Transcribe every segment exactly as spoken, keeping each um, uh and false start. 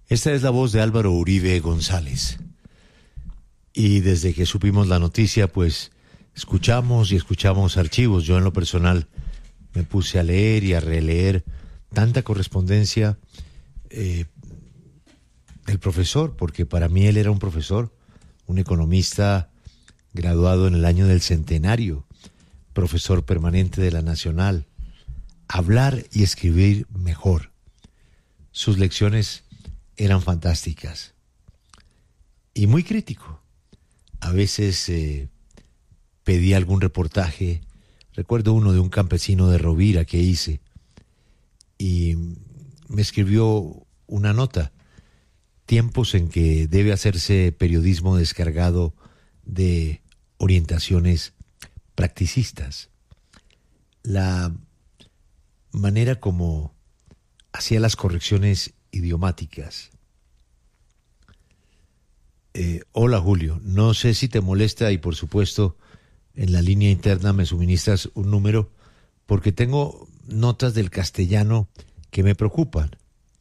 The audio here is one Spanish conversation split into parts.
Esta es la voz de Álvaro Uribe González. Y desde que supimos la noticia, pues escuchamos y escuchamos archivos. Yo en lo personal me puse a leer y a releer tanta correspondencia eh, del profesor, porque para mí él era un profesor, un economista graduado en el año del centenario, profesor permanente de la Nacional. Hablar y escribir mejor. Sus lecciones eran fantásticas y muy crítico. A veces eh, pedía algún reportaje. Recuerdo uno de un campesino de Rovira que hice y me escribió una nota. Tiempos en que debe hacerse periodismo descargado de orientaciones practicistas. La manera como hacía las correcciones idiomáticas. Eh, hola Julio, no sé si te molesta y por supuesto en la línea interna me suministras un número porque tengo notas del castellano que me preocupan.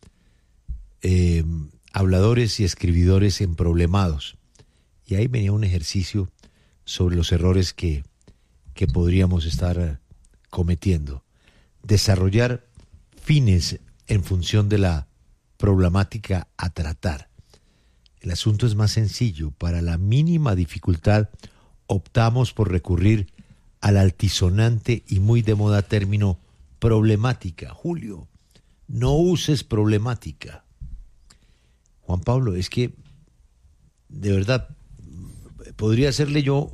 Eh, habladores y escribidores emproblemados. Y ahí venía un ejercicio sobre los errores que, que podríamos estar cometiendo. Desarrollar fines en función de la problemática a tratar. El asunto es más sencillo. Para la mínima dificultad optamos por recurrir al altisonante y muy de moda término problemática. Julio, no uses problemática. Juan Pablo, es que de verdad podría hacerle yo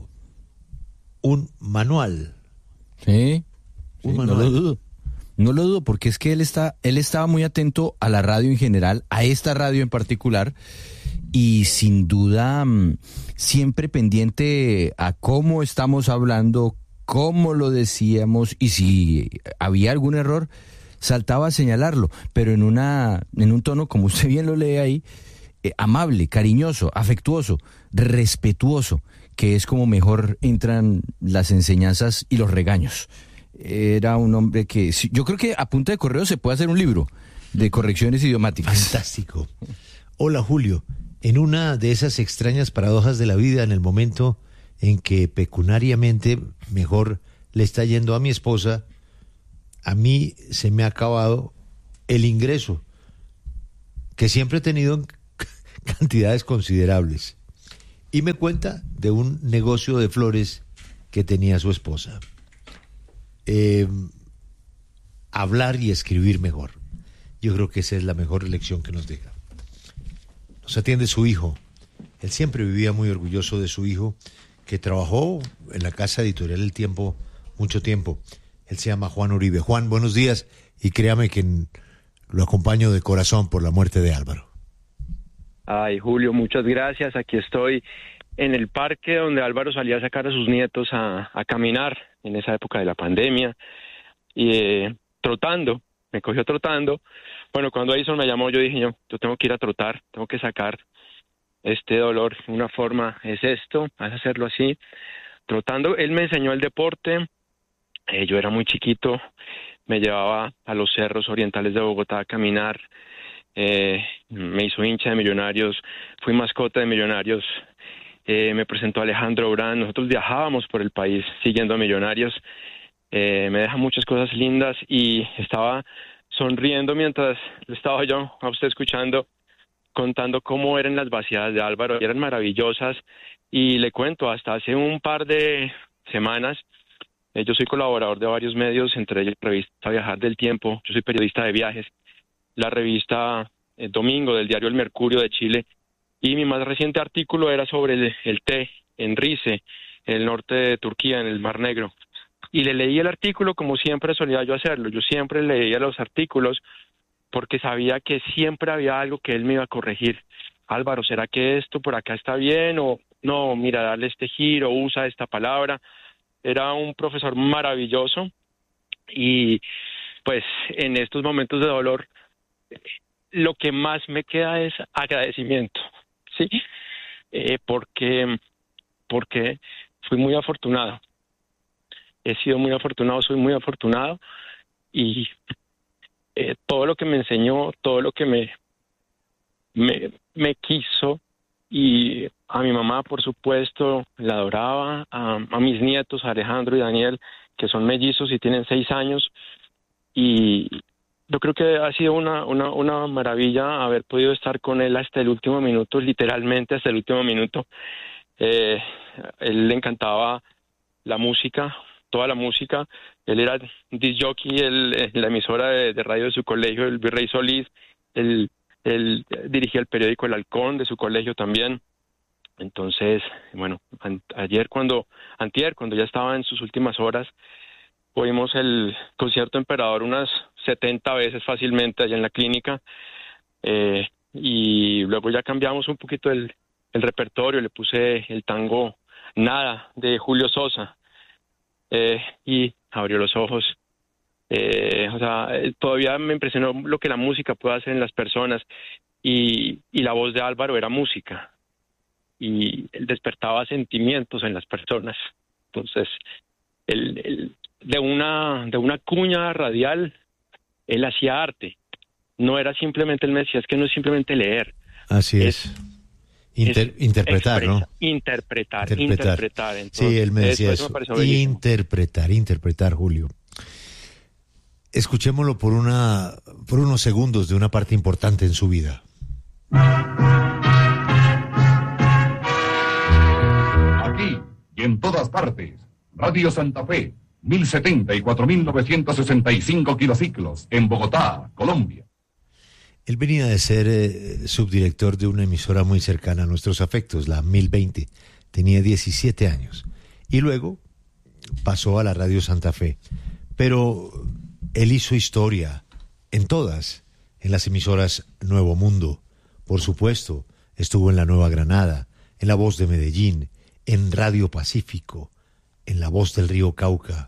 un manual. Sí, un sí, manual. No lo dudo. No lo dudo, porque es que él está, él estaba muy atento a la radio en general, a esta radio en particular, y sin duda siempre pendiente a cómo estamos hablando, cómo lo decíamos, y si había algún error, saltaba a señalarlo, pero en una, en un tono, como usted bien lo lee ahí, eh, amable, cariñoso, afectuoso, respetuoso, que es como mejor entran las enseñanzas y los regaños. Era un hombre que, yo creo que a punta de correo se puede hacer un libro de correcciones idiomáticas. Fantástico. Hola Julio, en una de esas extrañas paradojas de la vida, en el momento en que pecuniariamente mejor le está yendo a mi esposa, a mí se me ha acabado el ingreso, que siempre he tenido en cantidades considerables. Y me cuenta de un negocio de flores que tenía su esposa. Eh, hablar y escribir mejor. Yo creo que esa es la mejor lección que nos deja. Nos atiende su hijo. Él siempre vivía muy orgulloso de su hijo, que trabajó en la casa editorial El Tiempo mucho tiempo. Él se llama Juan Uribe. Juan, buenos días, y créame que lo acompaño de corazón por la muerte de Álvaro. Ay, Julio, muchas gracias. Aquí estoy en el parque donde Álvaro salía a sacar a sus nietos a, a caminar en esa época de la pandemia, y eh, trotando, me cogió trotando. Bueno, cuando Edison me llamó, yo dije, yo, yo tengo que ir a trotar, tengo que sacar este dolor. Una forma es esto, vas a hacerlo así, trotando. Él me enseñó el deporte. Eh, yo era muy chiquito, me llevaba a los cerros orientales de Bogotá a caminar, eh, me hizo hincha de Millonarios, fui mascota de Millonarios, eh, me presentó Alejandro Brand. Nosotros viajábamos por el país siguiendo a Millonarios. Eh, me deja muchas cosas lindas y estaba sonriendo mientras estaba yo a usted escuchando, contando cómo eran las vaciadas de Álvaro, y eran maravillosas. Y le cuento, hasta hace un par de semanas, eh, yo soy colaborador de varios medios, entre ellos la revista Viajar del Tiempo, yo soy periodista de viajes, la revista eh, Domingo del diario El Mercurio de Chile, y mi más reciente artículo era sobre el, el té en Rize, en el norte de Turquía, en el Mar Negro. Y le leí el artículo como siempre solía yo hacerlo. Yo siempre leía los artículos porque sabía que siempre había algo que él me iba a corregir. Álvaro, ¿será que esto por acá está bien? O no, mira, dale este giro, usa esta palabra. Era un profesor maravilloso y pues en estos momentos de dolor lo que más me queda es agradecimiento, ¿sí? Eh, porque, porque fui muy afortunado. He sido muy afortunado, soy muy afortunado, y eh, todo lo que me enseñó, todo lo que me me, me quiso, y a mi mamá, por supuesto, la adoraba, a, a mis nietos, a Alejandro y Daniel, que son mellizos y tienen seis años, y yo creo que ha sido una, una, una maravilla haber podido estar con él hasta el último minuto, literalmente hasta el último minuto. Eh, él le encantaba la música, toda la música. Él era disc jockey en la emisora de, de radio de su colegio, el Virrey Solís. Él, él dirigía el periódico El Halcón de su colegio también. Entonces, bueno, an, ayer cuando, antier, cuando ya estaba en sus últimas horas, oímos el concierto Emperador unas setenta veces fácilmente allá en la clínica, eh, y luego ya cambiamos un poquito el, el repertorio, le puse el tango Nada de Julio Sosa, eh, y abrió los ojos. Eh, o sea, todavía me impresionó lo que la música puede hacer en las personas, y, y la voz de Álvaro era música, y él despertaba sentimientos en las personas. Entonces, él, él, de una de una cuña radial, él hacía arte. No era simplemente, él me decía, es que no es simplemente leer. Así es. es. Inter, es interpretar, expresa, ¿no? Interpretar, interpretar. interpretar. Entonces, sí, él me decía eso. eso. Me interpretar, interpretar, Julio. Escuchémoslo por una por unos segundos de una parte importante en su vida. Aquí y en todas partes, Radio Santa Fe, mil setenta y cuatro mil novecientos sesenta y cinco kilociclos, en Bogotá, Colombia. Él venía de ser eh, subdirector de una emisora muy cercana a nuestros afectos, la mil veinte. Tenía diecisiete años. Y luego pasó a la Radio Santa Fe. Pero él hizo historia en todas, en las emisoras Nuevo Mundo, por supuesto, estuvo en la Nueva Granada, en La Voz de Medellín, en Radio Pacífico, en La Voz del Río Cauca.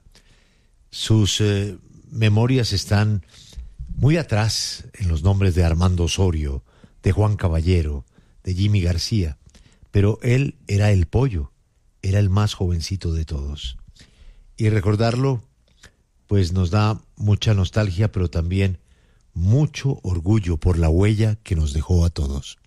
Sus eh, memorias están muy atrás en los nombres de Armando Osorio, de Juan Caballero, de Jimmy García, pero él era el pollo, era el más jovencito de todos. Y recordarlo, pues nos da mucha nostalgia, pero también mucho orgullo por la huella que nos dejó a todos.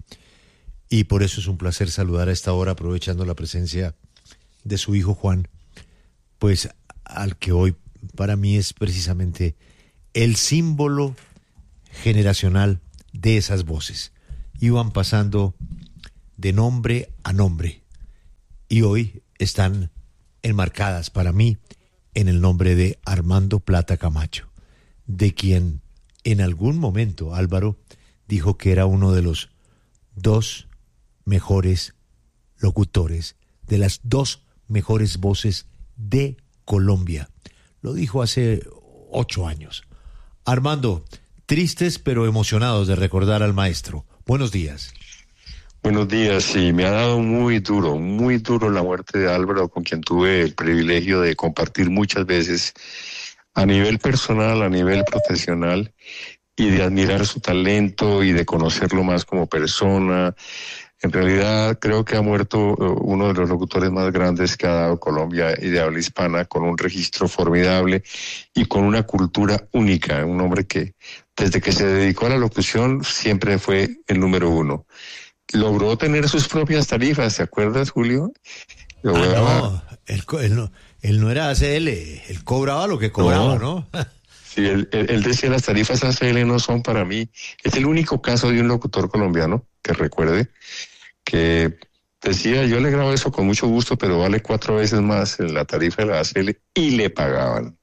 Y por eso es un placer saludar a esta hora, aprovechando la presencia de su hijo Juan, pues al que hoy para mí es precisamente el símbolo generacional de esas voces. Iban pasando de nombre a nombre y hoy están enmarcadas para mí en el nombre de Armando Plata Camacho, de quien en algún momento Álvaro dijo que era uno de los dos mejores locutores, de las dos mejores voces de Colombia. Lo dijo hace ocho años. Armando, tristes pero emocionados de recordar al maestro. Buenos días. Buenos días, sí, me ha dado muy duro, muy duro la muerte de Álvaro, con quien tuve el privilegio de compartir muchas veces a nivel personal, a nivel profesional, y de admirar su talento y de conocerlo más como persona. En realidad creo que ha muerto uno de los locutores más grandes que ha dado Colombia y de habla hispana, con un registro formidable y con una cultura única, un hombre que desde que se dedicó a la locución siempre fue el número uno. Logró tener sus propias tarifas, ¿te acuerdas, Julio? Ah, no, él, él no, él no era A C L, él cobraba lo que cobraba, ¿no? ¿no? Sí, él, él, él decía, las tarifas A C L no son para mí. Es el único caso de un locutor colombiano que recuerde que decía, yo le grabo eso con mucho gusto, pero vale cuatro veces más en la tarifa de la A C L, y le pagaban.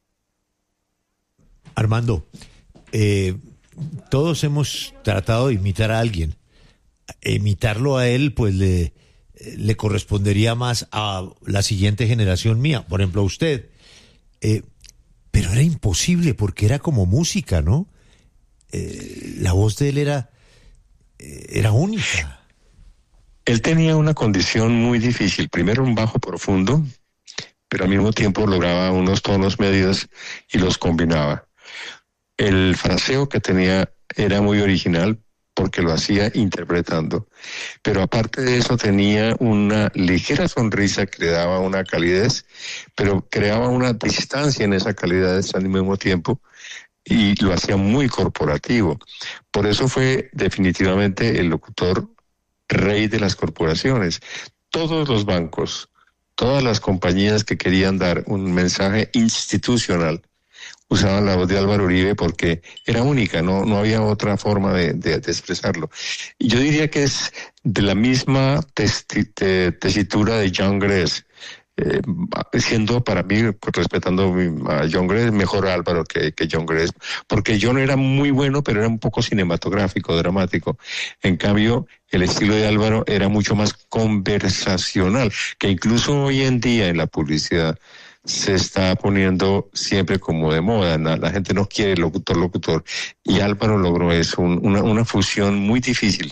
Armando, eh, todos hemos tratado de imitar a alguien. Imitarlo a él, pues le, le correspondería más a la siguiente generación mía, por ejemplo a usted. Eh, pero era imposible porque era como música, ¿no? Eh, la voz de él era, eh, era única. Él tenía una condición muy difícil. Primero un bajo profundo, pero al mismo tiempo lograba unos tonos medios y los combinaba. El fraseo que tenía era muy original porque lo hacía interpretando, pero aparte de eso tenía una ligera sonrisa que le daba una calidez, pero creaba una distancia en esa calidez al mismo tiempo, y lo hacía muy corporativo. Por eso fue definitivamente el locutor rey de las corporaciones. Todos los bancos, todas las compañías que querían dar un mensaje institucional usaban la voz de Álvaro Uribe porque era única, no, no había otra forma de, de, de expresarlo. Y yo diría que es de la misma testi, te, tesitura de John Gress, eh, siendo para mí, respetando a John Gress, mejor Álvaro que, que John Gress, porque John era muy bueno, pero era un poco cinematográfico, dramático. En cambio, el estilo de Álvaro era mucho más conversacional, que incluso hoy en día en la publicidad se está poniendo siempre como de moda. La, la gente no quiere locutor, locutor. Y Álvaro logró eso, un, una, una fusión muy difícil.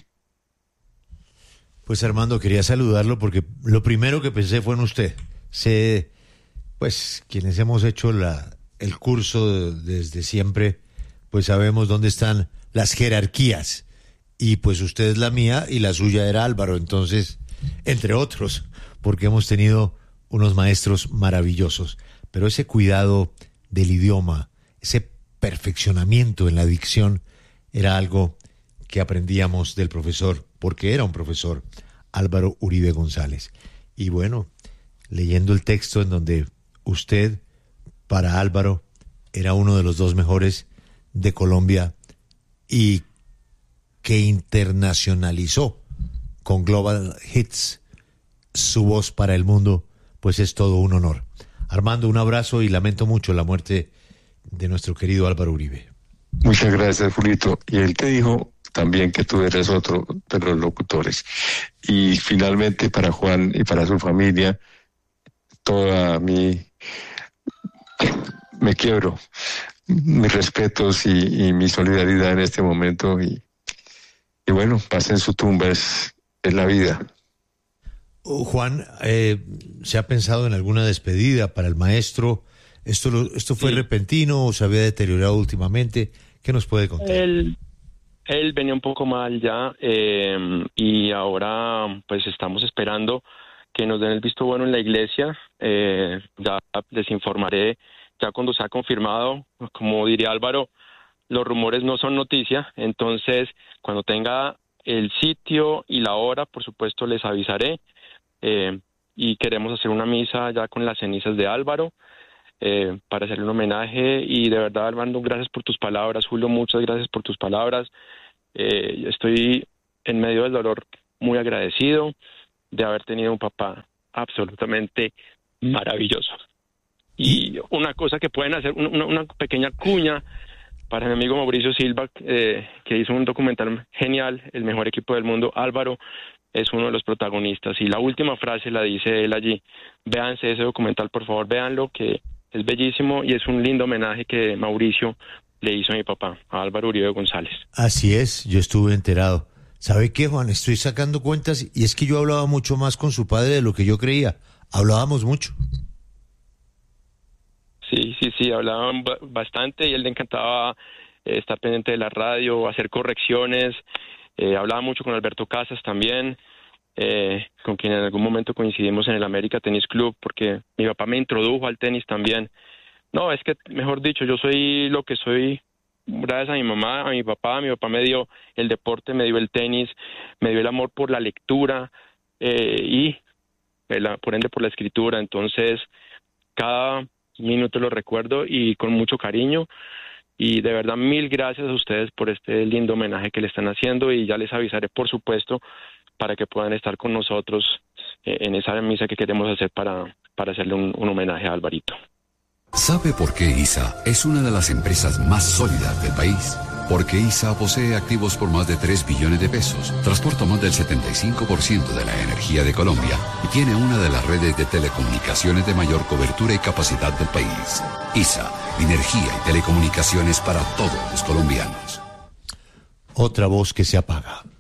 Pues Armando, quería saludarlo porque lo primero que pensé fue en usted. Sé, pues, quienes hemos hecho la, el curso de, desde siempre, pues sabemos dónde están las jerarquías. Y pues usted es la mía y la suya era Álvaro. Entonces, entre otros, porque hemos tenido unos maestros maravillosos, pero ese cuidado del idioma, ese perfeccionamiento en la dicción, era algo que aprendíamos del profesor, porque era un profesor, Álvaro Uribe González. Y bueno, leyendo el texto en donde usted, para Álvaro, era uno de los dos mejores de Colombia y que internacionalizó con Global Hits su voz para el mundo, pues es todo un honor. Armando, un abrazo y lamento mucho la muerte de nuestro querido Álvaro Uribe. Muchas gracias, Julito. Y él te dijo también que tú eres otro de los locutores. Y finalmente para Juan y para su familia, toda mi... me quiebro. Mis respetos y, y mi solidaridad en este momento. Y, y bueno, paz en su tumba, es, es la vida. Juan, eh, ¿se ha pensado en alguna despedida para el maestro? ¿Esto lo, esto fue sí. repentino o se había deteriorado últimamente? ¿Qué nos puede contar? Él, él venía un poco mal ya eh, y ahora pues estamos esperando que nos den el visto bueno en la iglesia. Eh, ya les informaré ya cuando sea confirmado. Como diría Álvaro, los rumores no son noticia, entonces cuando tenga el sitio y la hora, por supuesto les avisaré. Eh, y queremos hacer una misa ya con las cenizas de Álvaro eh, para hacerle un homenaje. Y de verdad, Armando, gracias por tus palabras. Julio, muchas gracias por tus palabras. Eh, estoy en medio del dolor muy agradecido de haber tenido un papá absolutamente maravilloso. Y una cosa que pueden hacer, una, una pequeña cuña para mi amigo Mauricio Silva, eh, que hizo un documental genial, El mejor equipo del mundo. Álvaro es uno de los protagonistas y la última frase la dice él allí. Véanse ese documental, por favor, véanlo, que es bellísimo y es un lindo homenaje que Mauricio le hizo a mi papá, a Álvaro Uribe González. Así es, yo estuve enterado. ¿Sabe qué, Juan? Estoy sacando cuentas y es que yo hablaba mucho más con su padre de lo que yo creía. Hablábamos mucho. Sí, sí, sí, hablaban bastante y él le encantaba eh, estar pendiente de la radio, hacer correcciones. Eh, hablaba mucho con Alberto Casas también, eh, con quien en algún momento coincidimos en el América Tenis Club, porque mi papá me introdujo al tenis también. No, es que, mejor dicho, yo soy lo que soy gracias a mi mamá, a mi papá. Mi papá me dio el deporte, me dio el tenis, me dio el amor por la lectura eh, y el, por ende por la escritura. Entonces, cada minuto lo recuerdo y con mucho cariño. Y de verdad, mil gracias a ustedes por este lindo homenaje que le están haciendo y ya les avisaré, por supuesto, para que puedan estar con nosotros en esa misa que queremos hacer para, para hacerle un, un homenaje a Alvarito. ¿Sabe por qué I S A es una de las empresas más sólidas del país? Porque I S A posee activos por más de tres billones de pesos, transporta más del setenta y cinco por ciento de la energía de Colombia y tiene una de las redes de telecomunicaciones de mayor cobertura y capacidad del país. I S A, energía y telecomunicaciones para todos los colombianos. Otra voz que se apaga.